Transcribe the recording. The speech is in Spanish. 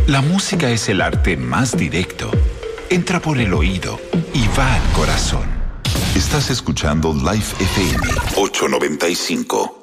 La música es el arte más directo. Entra por el oído y va al corazón. Estás escuchando Life FM 895.